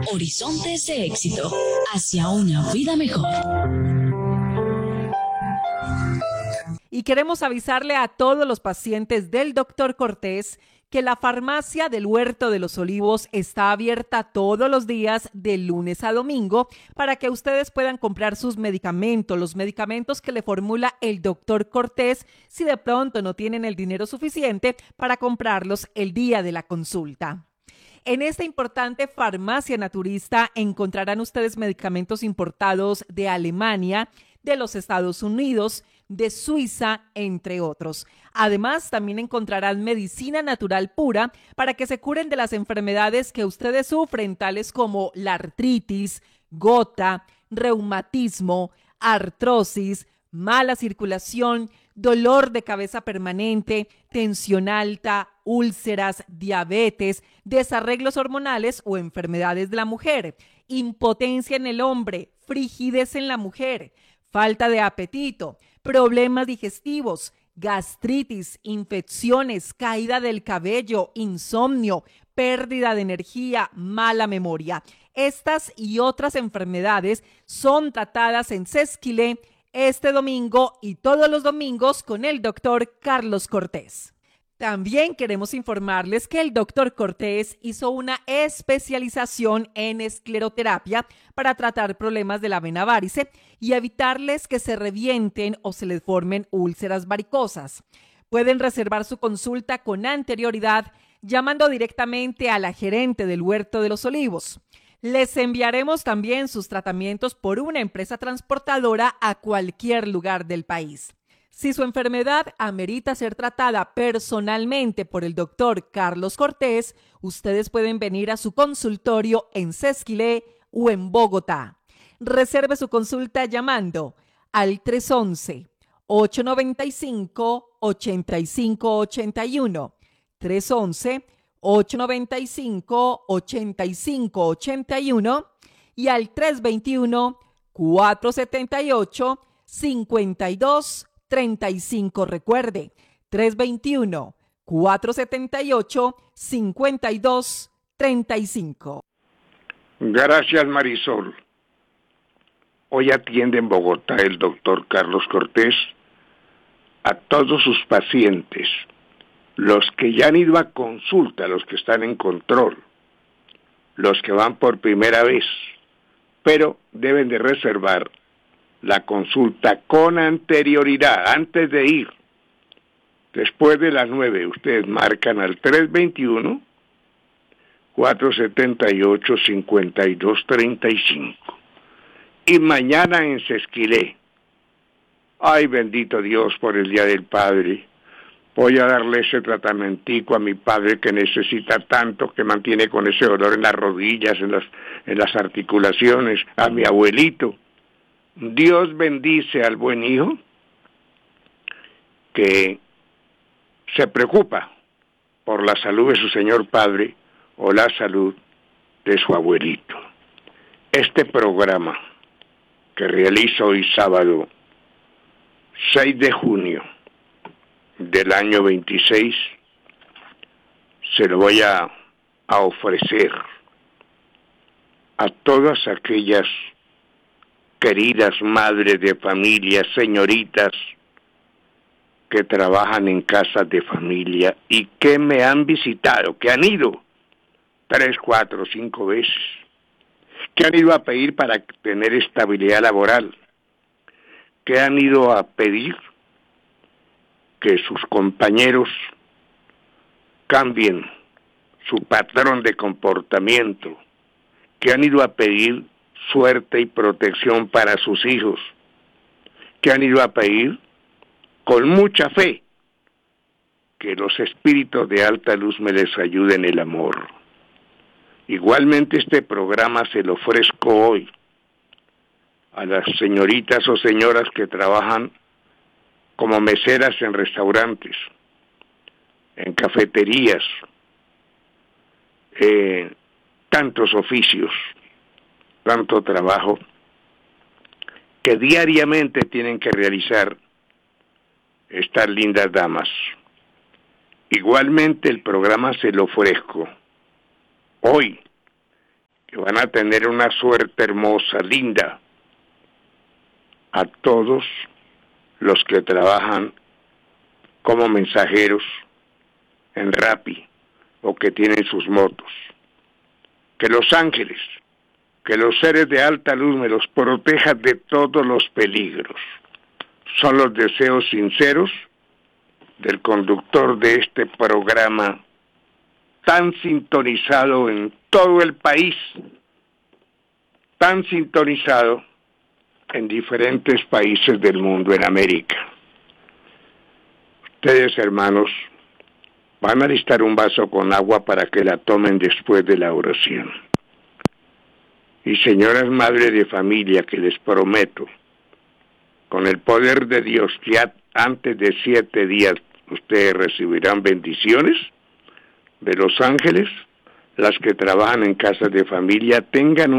Horizontes de éxito hacia una vida mejor. Y queremos avisarle a todos los pacientes del Dr. Cortés que la farmacia del Huerto de los Olivos está abierta todos los días de lunes a domingo para que ustedes puedan comprar sus medicamentos, los medicamentos que le formula el Dr. Cortés, si de pronto no tienen el dinero suficiente para comprarlos el día de la consulta. En esta importante farmacia naturista encontrarán ustedes medicamentos importados de Alemania, de los Estados Unidos, de Suiza, entre otros. Además, también encontrarán medicina natural pura para que se curen de las enfermedades que ustedes sufren, tales como la artritis, gota, reumatismo, artrosis, mala circulación, dolor de cabeza permanente, tensión alta, úlceras, diabetes, desarreglos hormonales o enfermedades de la mujer, impotencia en el hombre, frigidez en la mujer, falta de apetito, problemas digestivos, gastritis, infecciones, caída del cabello, insomnio, pérdida de energía, mala memoria. Estas y otras enfermedades son tratadas en Sesquilé este domingo y todos los domingos con el doctor Carlos Cortés. También queremos informarles que el doctor Cortés hizo una especialización en escleroterapia para tratar problemas de la vena várice y evitarles que se revienten o se les formen úlceras varicosas. Pueden reservar su consulta con anterioridad llamando directamente a la gerente del Huerto de los Olivos. Les enviaremos también sus tratamientos por una empresa transportadora a cualquier lugar del país. Si su enfermedad amerita ser tratada personalmente por el doctor Carlos Cortés, ustedes pueden venir a su consultorio en Sesquilé o en Bogotá. Reserve su consulta llamando al 311-895-8581, 311-895-8581 y al 321-478-5235. Recuerde, 321-478-5235. Gracias, Marisol. Hoy atiende en Bogotá el doctor Carlos Cortés a todos sus pacientes, los que ya han ido a consulta, los que están en control, los que van por primera vez, pero deben de reservar la consulta con anterioridad, antes de ir. Después de las 9, ustedes marcan al 321-478-5235. Y mañana en Sesquilé, ay bendito Dios por el Día del Padre, voy a darle ese tratamentico a mi padre que necesita tanto, que mantiene con ese dolor en las rodillas, en las articulaciones, a mi abuelito. Dios bendice al buen hijo que se preocupa por la salud de su señor padre o la salud de su abuelito. Este programa que realizo hoy sábado 6 de junio del año 26 se lo voy a ofrecer a todas aquellas queridas madres de familia, señoritas que trabajan en casas de familia y que me han visitado, que han ido 3, 4, 5 veces, que han ido a pedir para tener estabilidad laboral, que han ido a pedir que sus compañeros cambien su patrón de comportamiento, que han ido a pedir suerte y protección para sus hijos, que han ido a pedir con mucha fe que los espíritus de alta luz me les ayuden en el amor. Igualmente este programa se lo ofrezco hoy a las señoritas o señoras que trabajan como meseras en restaurantes, en cafeterías, tantos oficios, tanto trabajo que diariamente tienen que realizar estas lindas damas. Igualmente el programa se lo ofrezco hoy que van a tener una suerte hermosa, linda, a todos los que trabajan como mensajeros en Rappi o que tienen sus motos. Que los ángeles, que los seres de alta luz me los protejan de todos los peligros. Son los deseos sinceros del conductor de este programa tan sintonizado en todo el país, tan sintonizado en diferentes países del mundo, en América. Ustedes, hermanos, van a necesitar un vaso con agua para que la tomen después de la oración. Y señoras madres de familia, que les prometo, con el poder de Dios, que antes de 7 días ustedes recibirán bendiciones de los ángeles. Las que trabajan en casas de familia, tengan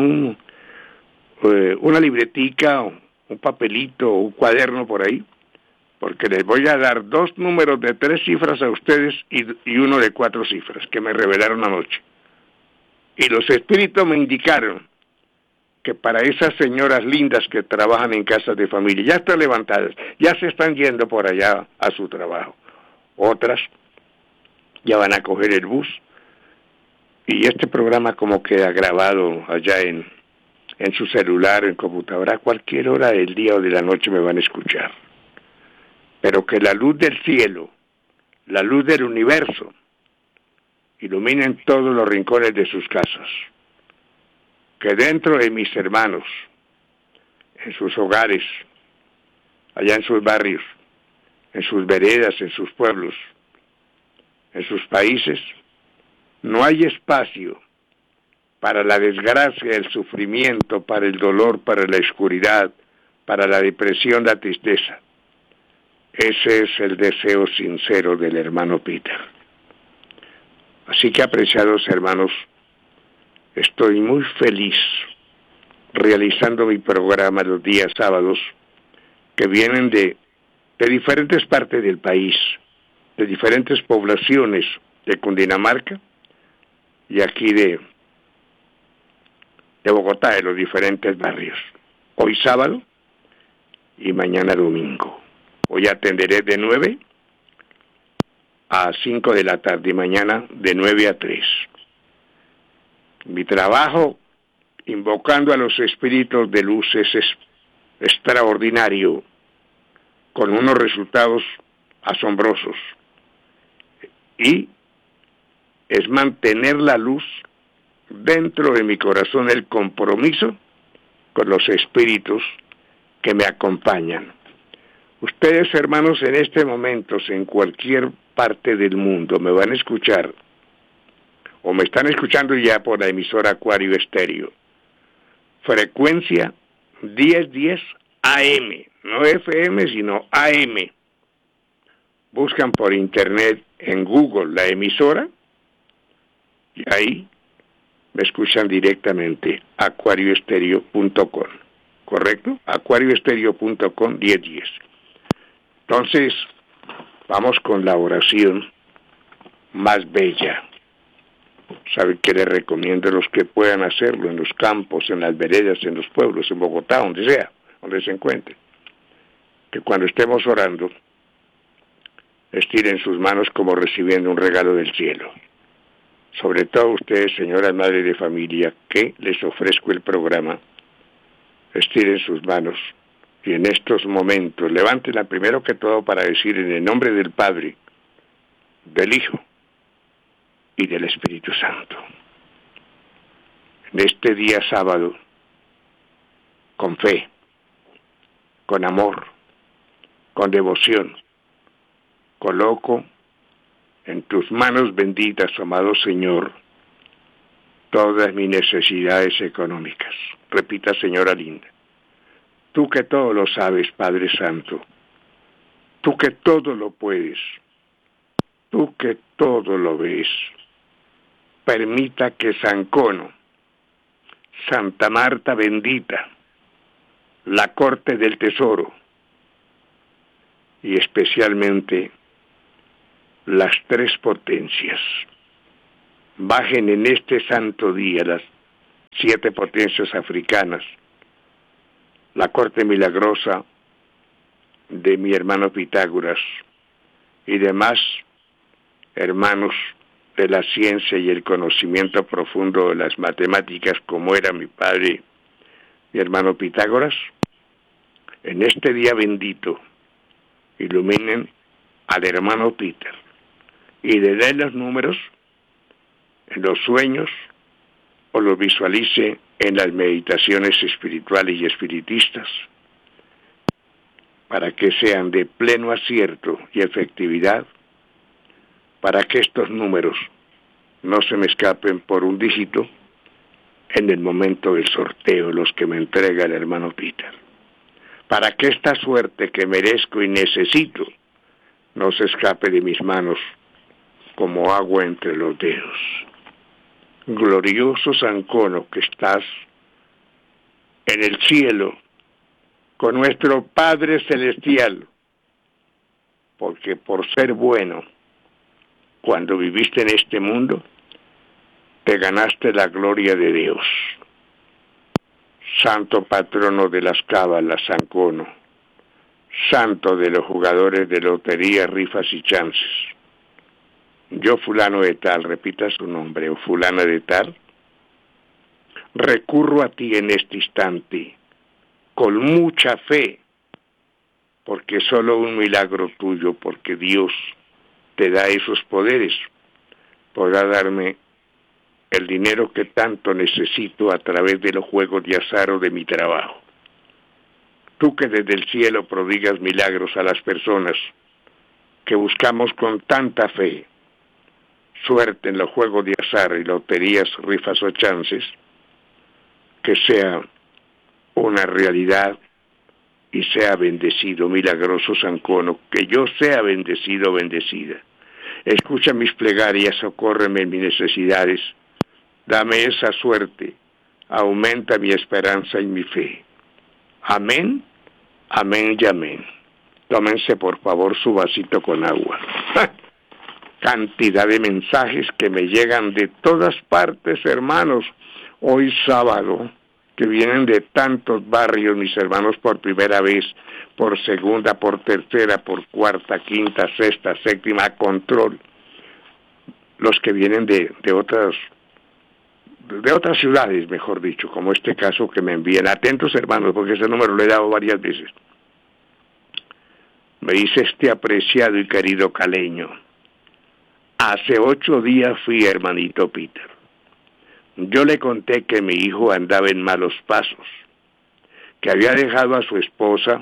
una libretica, un papelito, un cuaderno por ahí, porque les voy a dar 2 números de 3 cifras a ustedes y uno de 4 cifras que me revelaron anoche. Y los espíritus me indicaron que para esas señoras lindas que trabajan en casas de familia, ya están levantadas, ya se están yendo por allá a su trabajo. Otras ya van a coger el bus. Y este programa como queda grabado allá en su celular, en computadora, a cualquier hora del día o de la noche me van a escuchar. Pero que la luz del cielo, la luz del universo, iluminen todos los rincones de sus casas. Que dentro de mis hermanos, en sus hogares, allá en sus barrios, en sus veredas, en sus pueblos, en sus países, no hay espacio para la desgracia, el sufrimiento, para el dolor, para la oscuridad, para la depresión, la tristeza. Ese es el deseo sincero del hermano Peter. Así que, apreciados hermanos, estoy muy feliz realizando mi programa los días sábados, que vienen de diferentes partes del país, de diferentes poblaciones de Cundinamarca y aquí de Bogotá, de los diferentes barrios. Hoy sábado y mañana domingo. Hoy atenderé de 9 a 5 de la tarde y mañana de 9 a 3. Mi trabajo invocando a los espíritus de luz es extraordinario, con unos resultados asombrosos. Y es mantener la luz dentro de mi corazón, el compromiso con los espíritus que me acompañan. Ustedes, hermanos, en este momento, en cualquier parte del mundo, me van a escuchar, o me están escuchando ya por la emisora Acuario Estéreo. Frecuencia 1010 AM, no FM, sino AM. Buscan por internet en Google la emisora y ahí me escuchan directamente, acuarioestereo.com, ¿correcto? acuarioestereo.com 1010. Entonces, vamos con la oración más bella. ¿Saben qué les recomiendo a los que puedan hacerlo en los campos, en las veredas, en los pueblos, en Bogotá, donde sea, donde se encuentren? Que cuando estemos orando, estiren sus manos como recibiendo un regalo del cielo. Sobre todo ustedes, señoras madres de familia, que les ofrezco el programa, estiren sus manos y en estos momentos levántenla primero que todo para decir en el nombre del Padre, del Hijo y del Espíritu Santo. En este día sábado, con fe, con amor, con devoción, coloco en tus manos benditas, amado Señor, todas mis necesidades económicas. Repita, señora linda. Tú que todo lo sabes, Padre Santo. Tú que todo lo puedes. Tú que todo lo ves. Permita que San Cono, Santa Marta bendita, la Corte del Tesoro y especialmente las 3 potencias bajen en este santo día 7 potencias africanas, la corte milagrosa de mi hermano Pitágoras y demás hermanos de la ciencia y el conocimiento profundo de las matemáticas, como era mi padre, mi hermano Pitágoras, en este día bendito iluminen al hermano Peter y le den los números en los sueños o los visualice en las meditaciones espirituales y espiritistas, para que sean de pleno acierto y efectividad, para que estos números no se me escapen por un dígito en el momento del sorteo, los que me entrega el hermano Peter, para que esta suerte que merezco y necesito no se escape de mis manos como agua entre los dedos. Glorioso San Cono, que estás en el cielo con nuestro Padre Celestial, porque por ser bueno, cuando viviste en este mundo, te ganaste la gloria de Dios. Santo patrono de las cábalas, San Cono, santo de los jugadores de lotería, rifas y chances. Yo, fulano de tal, repita su nombre, o fulana de tal, recurro a ti en este instante, con mucha fe, porque solo un milagro tuyo, porque Dios te da esos poderes, podrá darme el dinero que tanto necesito a través de los juegos de azar o de mi trabajo. Tú que desde el cielo prodigas milagros a las personas que buscamos con tanta fe suerte en los juegos de azar y loterías, rifas o chances, que sea una realidad y sea bendecido, milagroso San Cono, que yo sea bendecido o bendecida. Escucha mis plegarias, socórreme en mis necesidades, dame esa suerte, aumenta mi esperanza y mi fe. Amén, amén y amén. Tómense por favor su vasito con agua. Cantidad de mensajes que me llegan de todas partes, hermanos, hoy sábado, que vienen de tantos barrios, mis hermanos, por primera vez, por segunda, por tercera, por cuarta, quinta, sexta, séptima, control, los que vienen de otras ciudades, mejor dicho, como este caso que me envían. Atentos, hermanos, porque ese número lo he dado varias veces. Me dice este apreciado y querido caleño: hace 8 días fui, hermanito Peter. Yo le conté que mi hijo andaba en malos pasos, que había dejado a su esposa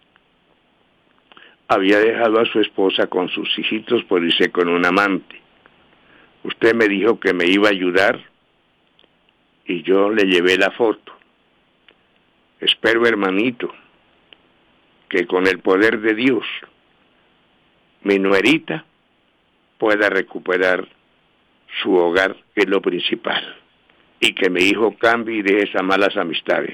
con sus hijitos por irse con un amante. Usted me dijo que me iba a ayudar y yo le llevé la foto. Espero, hermanito, que con el poder de Dios, mi nuerita pueda recuperar su hogar, que es lo principal, y que mi hijo cambie y deje esas malas amistades.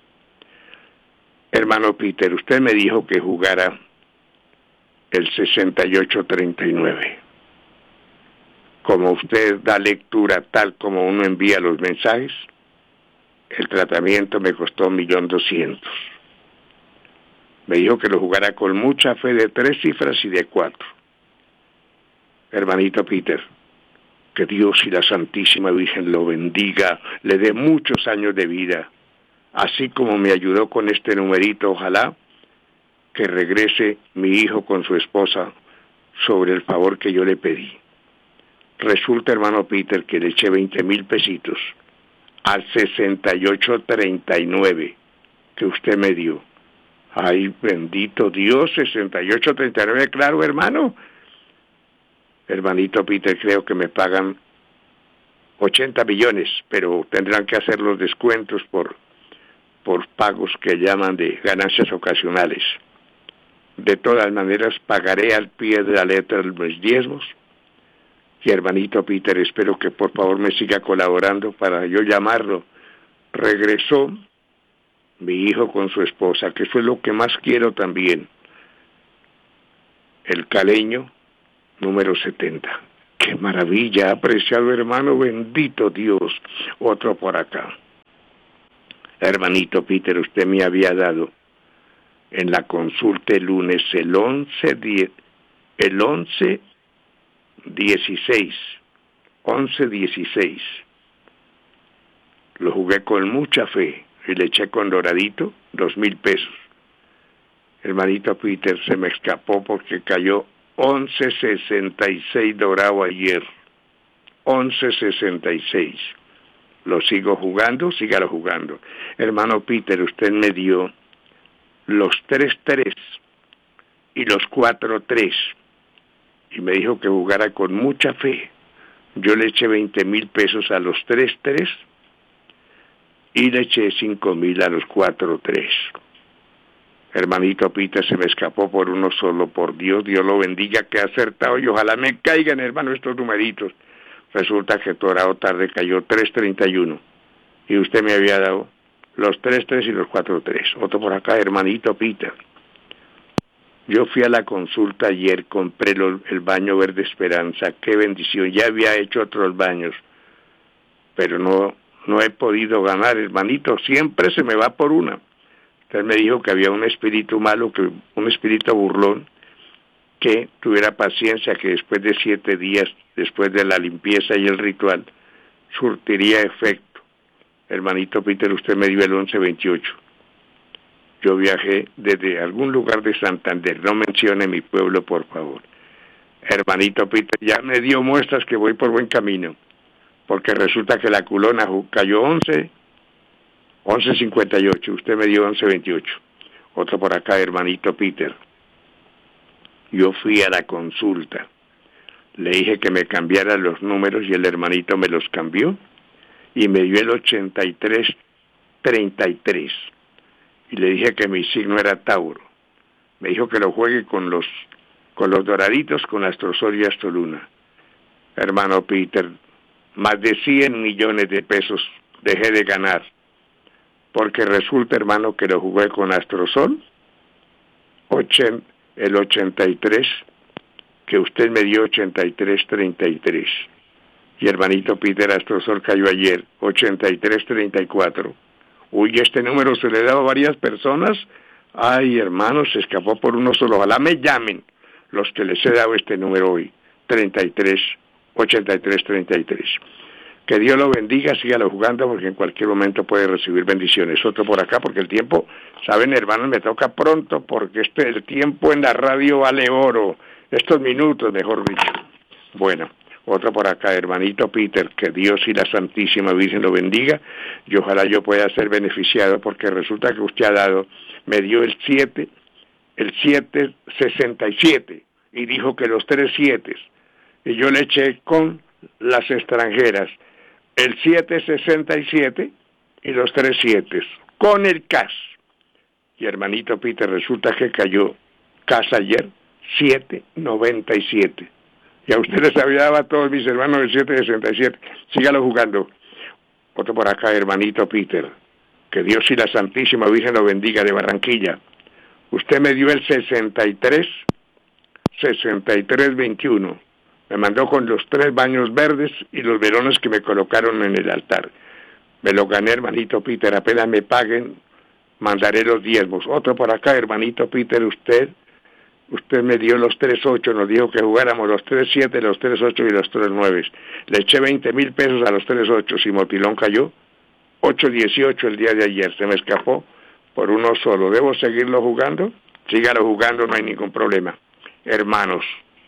Hermano Peter, usted me dijo que jugara el 6839. Como usted da lectura tal como uno envía los mensajes, el tratamiento me costó 1.200.000. Me dijo que lo jugara con mucha fe de 3 cifras y de 4. Hermanito Peter, que Dios y la Santísima Virgen lo bendiga, le dé muchos años de vida, así como me ayudó con este numerito. Ojalá que regrese mi hijo con su esposa sobre el favor que yo le pedí. Resulta, hermano Peter, que le eché 20,000 pesitos al 6839 que usted me dio. Ay, bendito Dios, 6839, claro, hermano. Hermanito Peter, creo que me pagan 80 millones, pero tendrán que hacer los descuentos por pagos que llaman de ganancias ocasionales. De todas maneras, pagaré al pie de la letra los diezmos. Y hermanito Peter, espero que por favor me siga colaborando para yo llamarlo. Regresó mi hijo con su esposa, que fue lo que más quiero también. El caleño, número 70. ¡Qué maravilla, apreciado hermano! Bendito Dios. Otro por acá. Hermanito Peter, usted me había dado en la consulta el lunes el 11-16. Lo jugué con mucha fe y le eché con doradito 2,000 pesos. Hermanito Peter, se me escapó porque cayó 11.66 dorado ayer. 11.66. Lo sigo jugando, sígalo jugando. Hermano Peter, usted me dio los 3-3 y los 4-3 y me dijo que jugara con mucha fe. Yo le eché 20,000 pesos a los 3-3 y le eché 5,000 a los 4-3. Hermanito Peter, se me escapó por uno solo, por Dios, Dios lo bendiga, que ha acertado y ojalá me caigan, hermano, estos numeritos. Resulta que torado tarde cayó 3.31 y usted me había dado los 3-3 y los 4-3. Otro por acá, hermanito Peter. Yo fui a la consulta ayer, compré el baño Verde Esperanza, qué bendición, ya había hecho otros baños, pero no he podido ganar, hermanito, siempre se me va por una. Usted me dijo que había un espíritu malo, un espíritu burlón, que tuviera paciencia, que después de 7 días, después de la limpieza y el ritual, surtiría efecto. Hermanito Peter, usted me dio el 11.28. Yo viajé desde algún lugar de Santander, no mencione mi pueblo, por favor. Hermanito Peter, ya me dio muestras que voy por buen camino, porque resulta que la culona cayó 11.58, usted me dio 11.28. Otro por acá, hermanito Peter. Yo fui a la consulta, le dije que me cambiara los números y el hermanito me los cambió y me dio el 83-33 y le dije que mi signo era Tauro. Me dijo que lo juegue con los doraditos, con Astrosol y Astroluna. Hermano Peter, más de 100 millones de pesos dejé de ganar, porque resulta, hermano, que lo jugué con Astrosol, el 83, que usted me dio 83-33. Y hermanito Peter, Astrosol cayó ayer, 83-34. Uy, este número se le ha dado a varias personas. Ay, hermano, se escapó por uno solo. Ojalá me llamen los que les he dado este número hoy, 83-33. Que Dios lo bendiga, sígalo jugando porque en cualquier momento puede recibir bendiciones. Otro por acá, porque el tiempo, saben, hermanos, me toca pronto porque el tiempo en la radio vale oro. Estos minutos, mejor dicho. Bueno, otro por acá, hermanito Peter, que Dios y la Santísima Virgen lo bendiga y ojalá yo pueda ser beneficiado porque resulta que usted ha dado, me dio el 7.67 y dijo que los 3 7 y yo le eché con las extranjeras el 7.67 y los 3 7 con el CAS. Y hermanito Peter, resulta que cayó CAS ayer 7.97. Y a ustedes había dado a todos mis hermanos el 7.67. Sígalo jugando. Otro por acá, hermanito Peter. Que Dios y la Santísima Virgen lo bendiga, de Barranquilla. Usted me dio el 63-21. Me mandó con los 3 baños verdes y los velones que me colocaron en el altar. Me lo gané, hermanito Peter. Apenas me paguen, mandaré los diezmos. Otro por acá, hermanito Peter, usted me dio los 3-8, nos dijo que jugáramos los 3-7, los 3-8 y los 3-9. Le eché 20,000 pesos a los 3-8, si Motilón cayó 8-18 el día de ayer, se me escapó por uno solo. ¿Debo seguirlo jugando? Sígalo jugando, no hay ningún problema. Hermanos,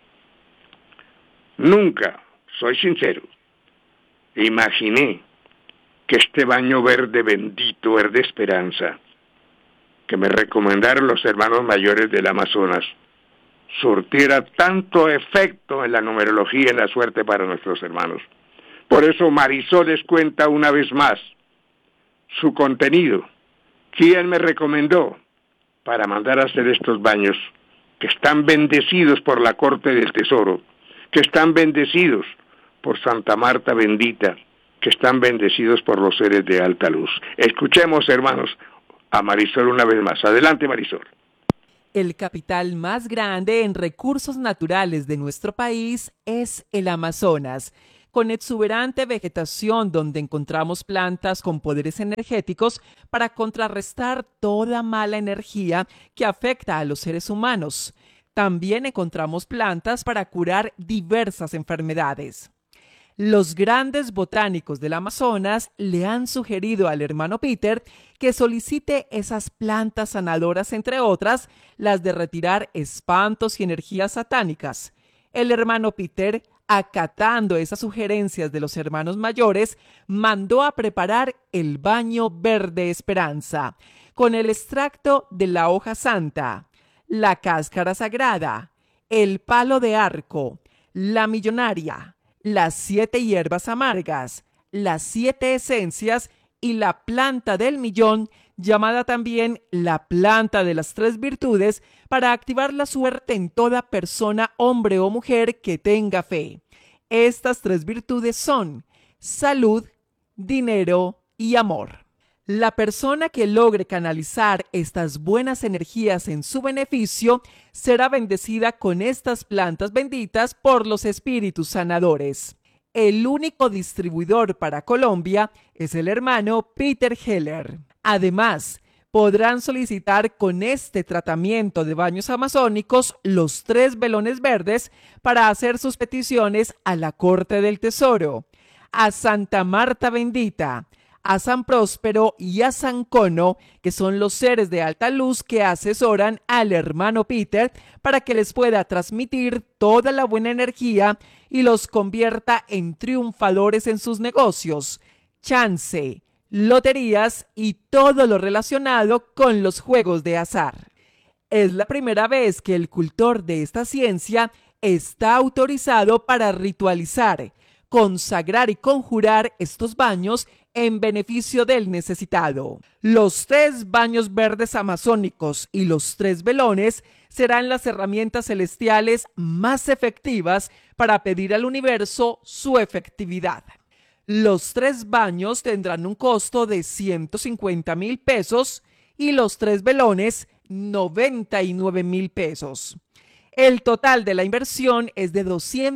nunca, soy sincero, imaginé que este baño verde bendito, verde esperanza, que me recomendaron los hermanos mayores del Amazonas, surtiera tanto efecto en la numerología y en la suerte para nuestros hermanos. Por eso Marisol les cuenta una vez más su contenido. ¿Quién me recomendó para mandar a hacer estos baños que están bendecidos por la Corte del Tesoro, que están bendecidos por Santa Marta bendita, que están bendecidos por los seres de alta luz? Escuchemos, hermanos, a Marisol una vez más. Adelante, Marisol. El capital más grande en recursos naturales de nuestro país es el Amazonas, con exuberante vegetación donde encontramos plantas con poderes energéticos para contrarrestar toda mala energía que afecta a los seres humanos. También encontramos plantas para curar diversas enfermedades. Los grandes botánicos del Amazonas le han sugerido al hermano Peter que solicite esas plantas sanadoras, entre otras, las de retirar espantos y energías satánicas. El hermano Peter, acatando esas sugerencias de los hermanos mayores, mandó a preparar el baño verde esperanza, con el extracto de la hoja santa, la cáscara sagrada, el palo de arco, la millonaria, las 7 hierbas amargas, las 7 esencias y la planta del millón, llamada también la planta de las 3 virtudes, para activar la suerte en toda persona, hombre o mujer que tenga fe. Estas 3 virtudes son salud, dinero y amor. La persona que logre canalizar estas buenas energías en su beneficio será bendecida con estas plantas benditas por los espíritus sanadores. El único distribuidor para Colombia es el hermano Peter Heller. Además, podrán solicitar con este tratamiento de baños amazónicos los 3 velones verdes para hacer sus peticiones a la Corte del Tesoro, a Santa Marta Bendita, a San Próspero y a San Cono, que son los seres de alta luz que asesoran al hermano Peter para que les pueda transmitir toda la buena energía y los convierta en triunfadores en sus negocios, chance, loterías y todo lo relacionado con los juegos de azar. Es la primera vez que el cultor de esta ciencia está autorizado para ritualizar, consagrar y conjurar estos baños en beneficio del necesitado. Los 3 baños verdes amazónicos y los 3 velones serán las herramientas celestiales más efectivas para pedir al universo su efectividad. Los 3 baños tendrán un costo de 150,000 pesos y los 3 velones 99,000 pesos. El total de la inversión es de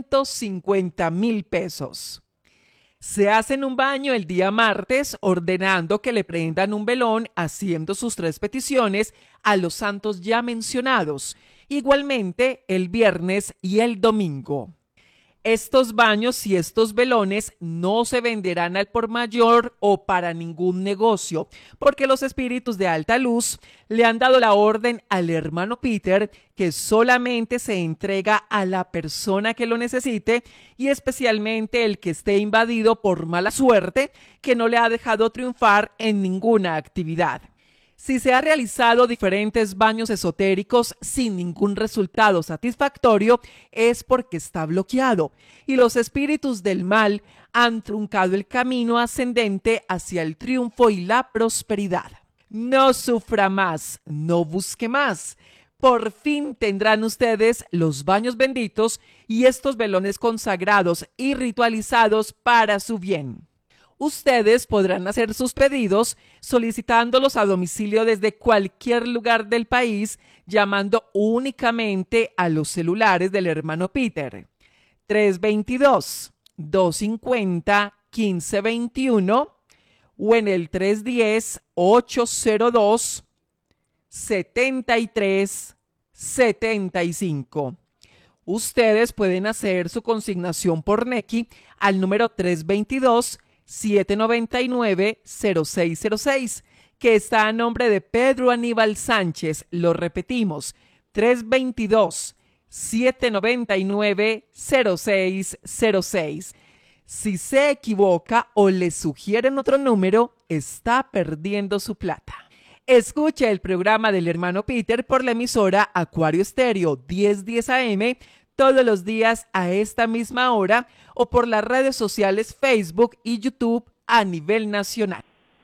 250,000 pesos. Se hacen un baño el día martes, ordenando que le prendan un velón, haciendo sus 3 peticiones a los santos ya mencionados, igualmente el viernes y el domingo. Estos baños y estos velones no se venderán al por mayor o para ningún negocio, porque los espíritus de alta luz le han dado la orden al hermano Peter que solamente se entrega a la persona que lo necesite, y especialmente el que esté invadido por mala suerte, que no le ha dejado triunfar en ninguna actividad. Si se ha realizado diferentes baños esotéricos sin ningún resultado satisfactorio, es porque está bloqueado y los espíritus del mal han truncado el camino ascendente hacia el triunfo y la prosperidad. No sufra más, no busque más. Por fin tendrán ustedes los baños benditos y estos velones consagrados y ritualizados para su bien. Ustedes podrán hacer sus pedidos solicitándolos a domicilio desde cualquier lugar del país, llamando únicamente a los celulares del hermano Peter. 322-250-1521 o en el 310-802-7375. Ustedes pueden hacer su consignación por Nequi al número 322-799-0606, que está a nombre de Pedro Aníbal Sánchez. Lo repetimos, 322-799-0606. Si se equivoca o le sugieren otro número, está perdiendo su plata. Escuche el programa del hermano Peter por la emisora Acuario Estéreo 1010 AM todos los días a esta misma hora, o por las redes sociales Facebook y YouTube a nivel nacional.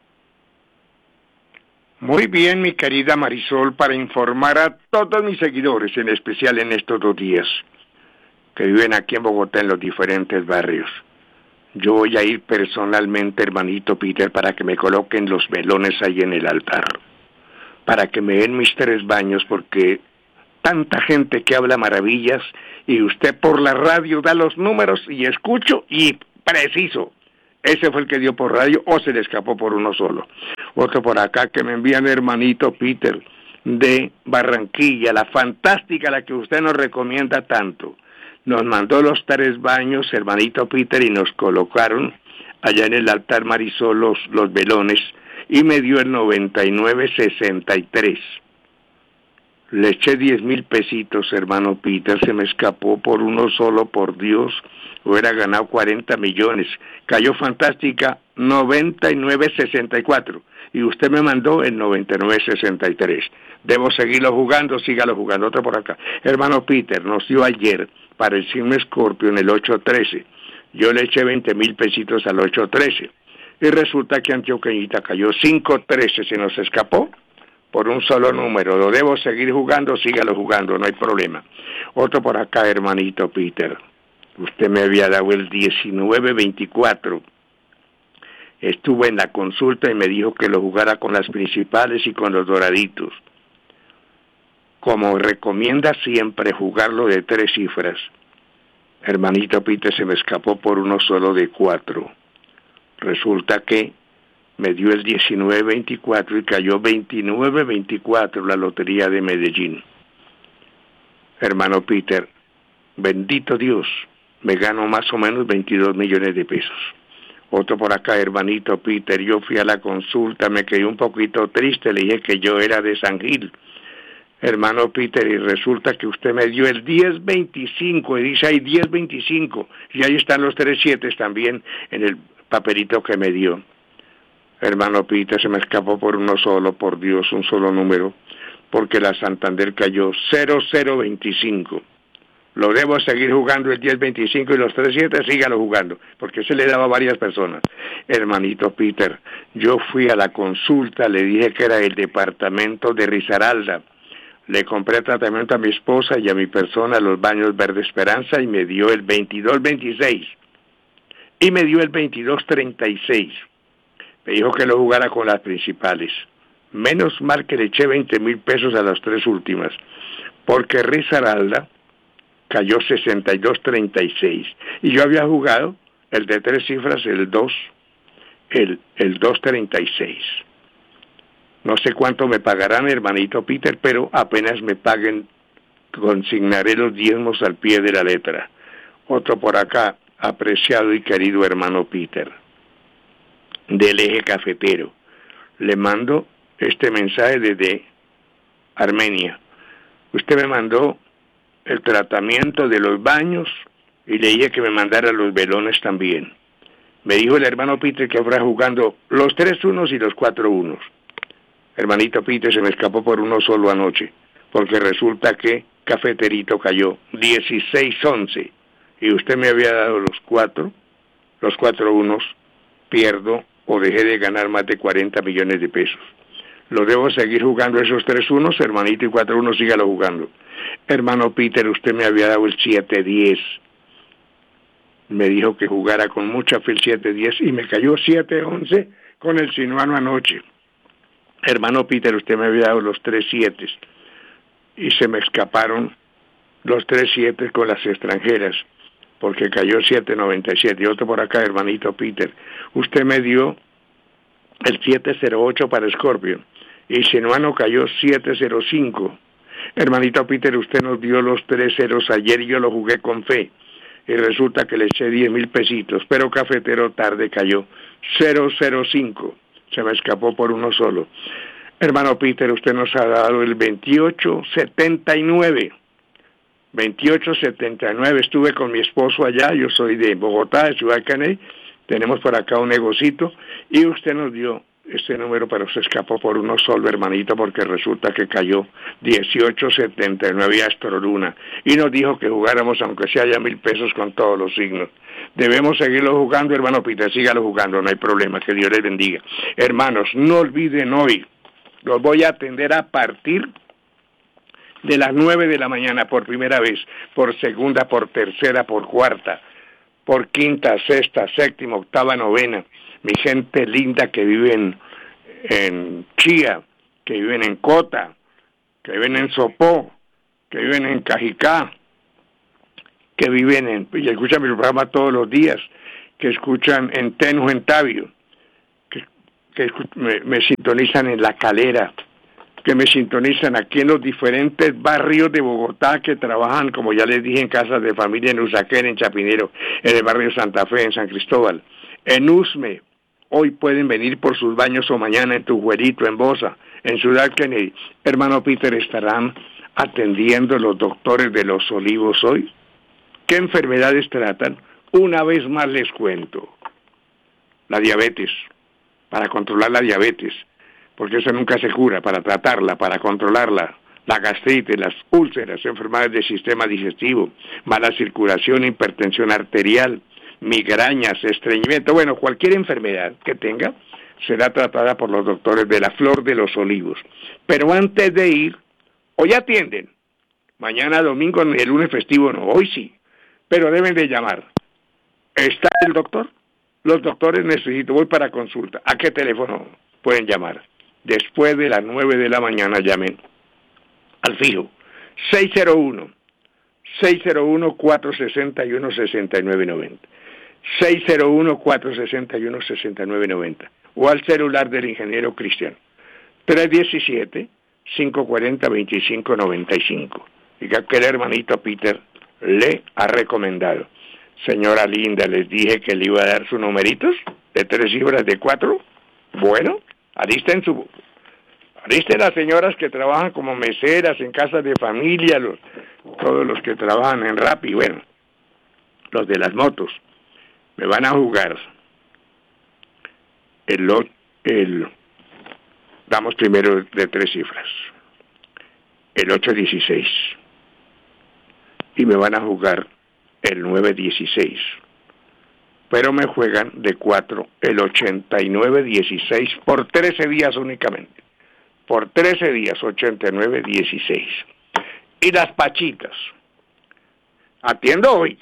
Muy bien, mi querida Marisol, para informar a todos mis seguidores, en especial en estos 2 días, que viven aquí en Bogotá en los diferentes barrios. Yo voy a ir personalmente, hermanito Peter, para que me coloquen los velones ahí en el altar, para que me den mis 3 baños, porque tanta gente que habla maravillas y usted por la radio da los números y escucho y preciso. Ese fue el que dio por radio o se le escapó por uno solo. Otro por acá que me envían hermanito Peter de Barranquilla, la fantástica, la que usted nos recomienda tanto. Nos mandó los 3 baños, hermanito Peter, y nos colocaron allá en el altar Marisol los velones, y me dio el 99.63. Le eché 10,000 pesitos, hermano Peter, se me escapó por uno solo, por Dios, hubiera ganado 40 millones. Cayó fantástica 99.64 y usted me mandó el 99.63. Debo seguirlo jugando, sígalo jugando. Otro por acá. Hermano Peter, nos dio ayer para el signo Escorpio en el 813. Yo le eché 20,000 pesitos al 813 y resulta que Antioqueñita cayó 513, se nos escapó por un solo número. Lo debo seguir jugando, sígalo jugando, no hay problema. Otro por acá, hermanito Peter. Usted me había dado el 1924. Estuve en la consulta y me dijo que lo jugara con las principales y con los doraditos. Como recomienda siempre jugarlo de 3 cifras. Hermanito Peter, se me escapó por uno solo de 4. Resulta que me dio el 1924 y cayó 2924 la lotería de Medellín. Hermano Peter, bendito Dios, me gano más o menos 22 millones de pesos. Otro por acá, hermanito Peter, yo fui a la consulta, me quedé un poquito triste, le dije que yo era de San Gil. Hermano Peter, y resulta que usted me dio el 1025, y dice ahí 1025, y ahí están los 3 7 también en el papelito que me dio. Hermano Peter, se me escapó por uno solo, por Dios, un solo número, porque la Santander cayó 0025. Lo debo seguir jugando el 1025 y los 3 7, sígalo jugando, porque se le daba a varias personas. Hermanito Peter, yo fui a la consulta, le dije que era el departamento de Risaralda. Le compré tratamiento a mi esposa y a mi persona, los baños Verde Esperanza, y me dio el 2226. Y me dio el 2236. Me dijo que lo jugara con las principales. Menos mal que le eché 20,000 pesos a las 3 últimas, porque Risaralda cayó 6236. Y yo había jugado el de 3 cifras, el 236. No sé cuánto me pagarán, hermanito Peter, pero apenas me paguen, consignaré los diezmos al pie de la letra. Otro por acá, apreciado y querido hermano Peter, del Eje Cafetero. Le mando este mensaje desde Armenia. Usted me mandó el tratamiento de los baños y le dije que me mandara los velones también. Me dijo el hermano Peter que habrá jugando los 3 unos y los 4 unos. Hermanito Peter, se me escapó por uno solo anoche, porque resulta que Cafeterito cayó 1611 y usted me había dado los 4 unos, pierdo o dejé de ganar más de 40 millones de pesos. Lo debo seguir jugando esos 3 unos, hermanito, y 4 unos, sígalo jugando. Hermano Peter, usted me había dado el 710. Me dijo que jugara con mucha fe el 710 y me cayó 711 con el sinuano anoche. Hermano Peter, usted me había dado los 3 7 y se me escaparon los 3 7 con las extranjeras, porque cayó 797. Y otro por acá, hermanito Peter, usted me dio el 708 para Escorpio y sinuano cayó 705. Hermanito Peter, usted nos dio los 3 ceros ayer y yo lo jugué con fe y resulta que le eché 10,000 pesitos, pero Cafetero tarde cayó 005. Se me escapó por uno solo. Hermano Peter, usted nos ha dado el 2879. 2879. Estuve con mi esposo allá, yo soy de Bogotá, de Ciudad Caney. Tenemos por acá un negocito y usted nos dio este número, pero se escapó por uno solo, hermanito, porque resulta que cayó 1879 Astroluna y nos dijo que jugáramos aunque sea ya 1,000 pesos con todos los signos. Debemos seguirlo jugando, hermano Peter, sígalo jugando, no hay problema, que Dios les bendiga. Hermanos, no olviden hoy, los voy a atender a partir de las 9 de la mañana por primera vez, por segunda, por tercera, por cuarta, por quinta, sexta, séptima, octava, novena. Mi gente linda que vive en Chía, que viven en Cota, que viven en Sopó, que viven en Cajicá, que viven y escuchan mi programa todos los días, que escuchan en Tenjo, en Tabio, que me sintonizan en La Calera, que me sintonizan aquí en los diferentes barrios de Bogotá, que trabajan, como ya les dije, en casas de familia, en Usaquén, en Chapinero, en el barrio Santa Fe, en San Cristóbal, en Usme. Hoy pueden venir por sus baños o mañana en Tujuelito, en Bosa, en Ciudad Kennedy. Hermano Peter, ¿estarán atendiendo los doctores de Los Olivos hoy? ¿Qué enfermedades tratan? Una vez más les cuento. La diabetes, para controlar la diabetes, porque eso nunca se cura, para tratarla, para controlarla, la gastritis, las úlceras, enfermedades del sistema digestivo, mala circulación, hipertensión arterial, migrañas, estreñimiento, bueno, cualquier enfermedad que tenga será tratada por los doctores de la Flor de los Olivos. Pero antes de ir, hoy atienden, mañana domingo, el lunes festivo no, hoy sí, pero deben de llamar. ¿Está el doctor? Los doctores necesito, voy para consulta. ¿A qué teléfono pueden llamar? Después de las 9 de la mañana llamen al fijo 601-461-6990, 601-461-6990, o al celular del ingeniero Cristian 317-540-2595. Diga que el hermanito Peter le ha recomendado. Señora linda, les dije que le iba a dar sus numeritos de 3 cifras de 4. Bueno, alisten las señoras que trabajan como meseras en casas de familia, todos los que trabajan en Rappi, bueno, los de las motos, me van a jugar damos primero de 3 cifras, el 816, y me van a jugar el 916, pero me juegan de 4 el 8916 por 13 días únicamente. Por 13 días, 8916. Y las pachitas. Atiendo hoy,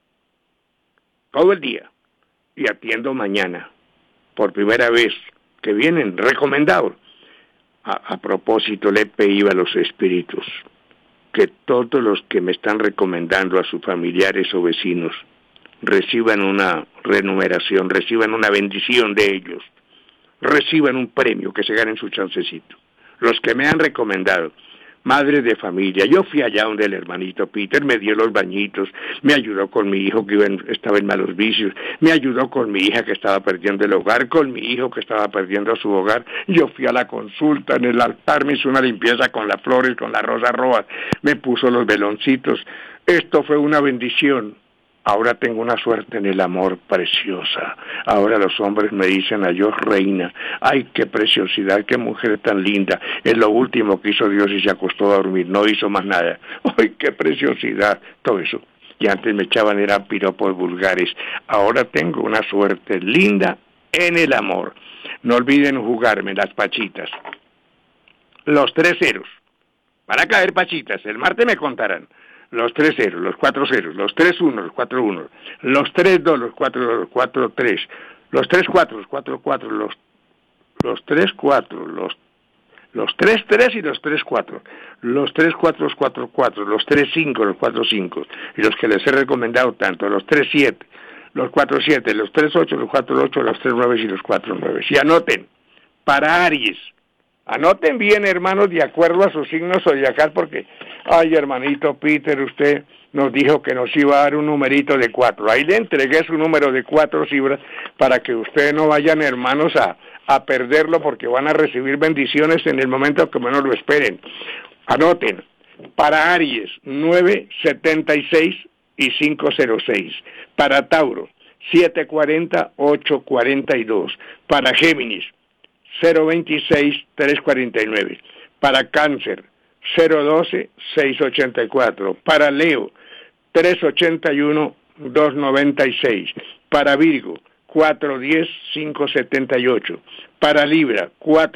todo el día, y atiendo mañana, por primera vez, que vienen recomendados. A propósito, le he pedido a los espíritus que todos los que me están recomendando a sus familiares o vecinos reciban una remuneración, reciban una bendición de ellos, reciban un premio, que se ganen su chancecito. Los que me han recomendado, madres de familia, yo fui allá donde el hermanito Peter me dio los bañitos, me ayudó con mi hijo que estaba en malos vicios, me ayudó con mi hija que estaba perdiendo el hogar, con mi hijo que estaba perdiendo su hogar. Yo fui a la consulta, en el altar me hizo una limpieza con las flores, con las rosas rojas, me puso los veloncitos. Esto fue una bendición. Ahora tengo una suerte en el amor preciosa. Ahora los hombres me dicen a Dios reina. Ay, qué preciosidad, qué mujer tan linda. Es lo último que hizo Dios y se acostó a dormir. No hizo más nada. Ay, qué preciosidad. Todo eso. Y antes me echaban eran piropos vulgares. Ahora tengo una suerte linda en el amor. No olviden jugarme las pachitas. Los 3 ceros. Van a caer pachitas. El martes me contarán. Los 3 ceros, los 4 ceros, los 3 1, los 4 1, los 3 2, los 4 2, los 4 3, los 3 4, los 4 4, los 3 4, los 3 3 y los 3 4, los 3 4, los 4 4, los 3 5, los 4 5, y los que les he recomendado tanto, los 3 7, los 4 7, los 3 8, los 4 8, los 3 9 y los 4 9. Y anoten, para Aries, anoten bien, hermanos, de acuerdo a su signo zodiacal, porque, ay, hermanito Peter, usted nos dijo que nos iba a dar un numerito de 4. Ahí le entregué su número de 4 cifras para que ustedes no vayan, hermanos, a perderlo, porque van a recibir bendiciones en el momento que menos lo esperen. Anoten, para Aries, 976 y 506. Para Tauro, 740, 842. Para Géminis, 026-349, para Cáncer 012-684, para Leo 381-296, para Virgo 410-578, para Libra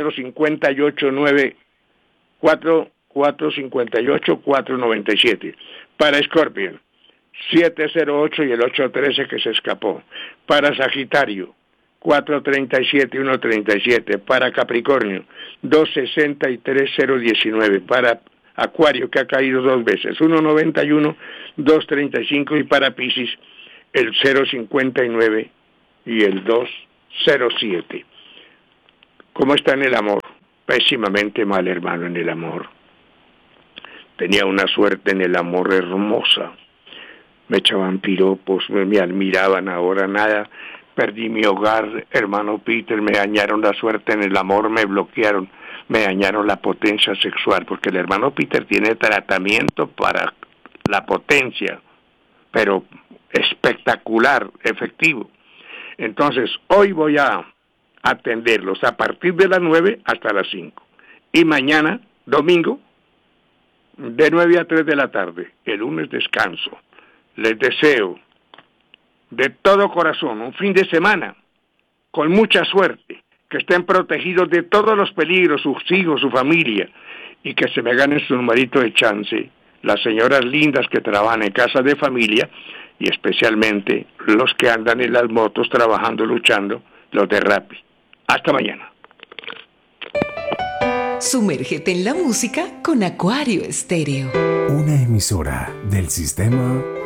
458-497, para Escorpión 708 y el 813 que se escapó, para Sagitario 437 y 137, para Capricornio 263 019, para Acuario, que ha caído 2 veces, 191 235, y para Piscis el 059 y el 207. ¿Cómo está en el amor? Pésimamente mal, hermano, en el amor. Tenía una suerte en el amor hermosa. Me echaban piropos, me admiraban, ahora nada. Perdí mi hogar, hermano Peter, me dañaron la suerte en el amor, me bloquearon, me dañaron la potencia sexual, porque el hermano Peter tiene tratamiento para la potencia, pero espectacular, efectivo. Entonces, hoy voy a atenderlos a partir de las 9 hasta las 5. Y mañana, domingo, de 9 a 3 de la tarde. El lunes descanso. Les deseo de todo corazón un fin de semana con mucha suerte, que estén protegidos de todos los peligros, sus hijos, su familia, y que se me ganen su numerito de chance, las señoras lindas que trabajan en casas de familia, y especialmente los que andan en las motos trabajando, luchando, los de Rappi. Hasta mañana. Sumérgete en la música con Acuario Estéreo. Una emisora del sistema